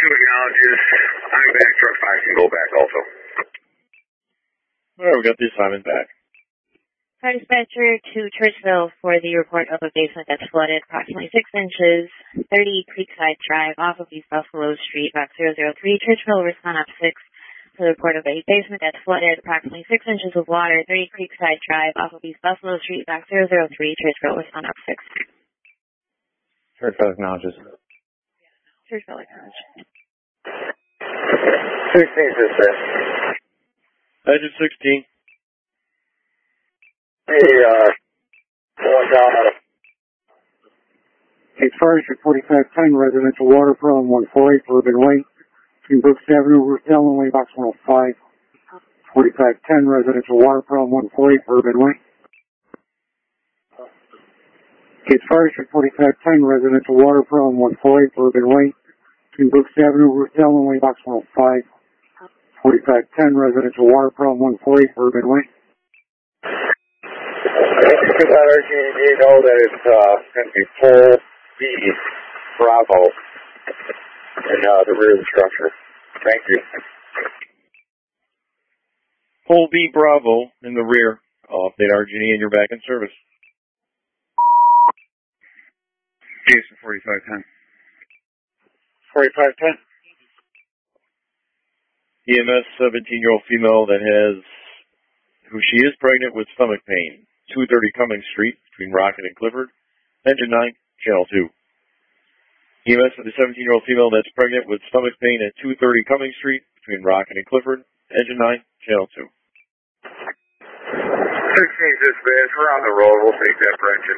2 acknowledges. I'm back, truck 5 can go back also. Alright, we got the assignment back. Fire dispatcher to Churchville for the report of a basement that's flooded approximately 6 inches, 30 Creekside Drive off of East Buffalo Street, box 003. Churchville, respond up 6 for the report of a basement that's flooded approximately 6 inches of water, 30 Creekside Drive off of East Buffalo Street, box 003. Churchville, respond up 6. Churchville acknowledges. Churchville acknowledges. 16 dispatch. Engine 16. Hey, going down at a... It's Fire 4510, residential water problem 148 Urban Way, between Brooks Avenue, Ruth Allen Way, box 105. 4510, residential water problem 148 Urban Way. It's Fire 4510, residential water problem 148 Urban Way, between Brooks Avenue, Ruth Allen Way, box 105. 4510, residential water problem 148 Urban Way. You could let RG&E know that it's going to be full B Bravo in the rear of the structure. Thank you. Pole B Bravo in the rear. I'll update RG&E and you're back in service. Jason 4510. 4510. EMS 17-year-old female that who she is pregnant with stomach pain. 230 Cummings Street between Rocket and Clifford. Engine 9, Channel 2. EMS for the 17-year-old female that's pregnant with stomach pain at 230 Cummings Street between Rocket and Clifford. Engine 9, Channel 2. 16 dispatch, we're on the road. We'll take that for engine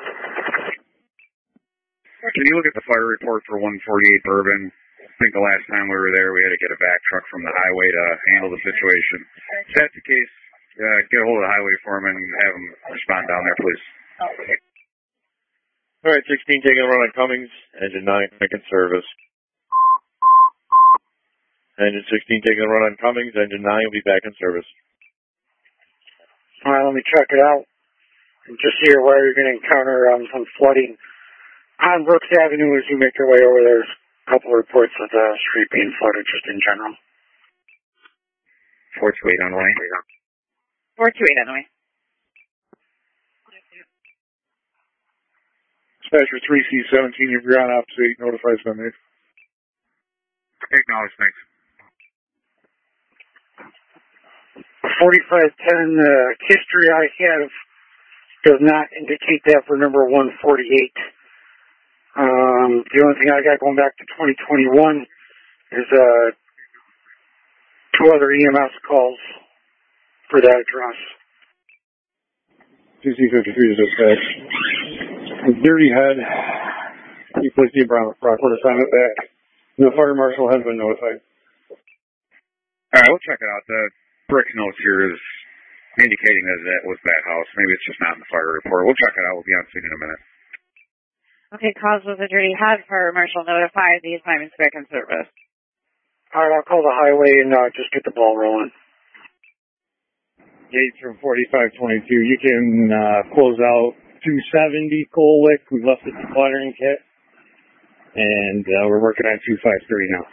9. Can you look at the fire report for 148 Bourbon? I think the last time we were there, we had to get a back truck from the highway to handle the situation. If that's the case, get a hold of the highway foreman and have him respond down there, please. All right, 16 taking a run on Cummings. Engine 9 back in service. Engine 16 taking a run on Cummings. Engine 9 will be back in service. All right, let me check it out. And just here where you're going to encounter some flooding on Brooks Avenue as you make your way over. There's a couple of reports of the street being flooded just in general. 428 on the way. 428 on the way. Dispatcher 3C17, if you're on opposite, notify us on this. Acknowledge, thanks. 4510, history I have does not indicate that for number 148. The only thing I got going back to 2021 is 2 other EMS calls for that address. 2C53 is dispatch. Dirty Head. You placed the Rockford assignment back. The fire marshal has been notified. All right, we'll check it out. The brick notes here is indicating that that was that house. Maybe it's just not in the fire report. We'll check it out. We'll be on scene in a minute. Okay, cause was a dirty head. Fire marshal notified. The assignment's back in service. All right, I'll call the highway and just get the ball rolling. Gates from 4522. You can close out 270 Colwick. We left it to watering kit. And we're working on 253 now.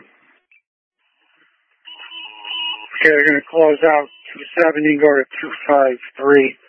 Okay, they're going to close out 270, go to 253.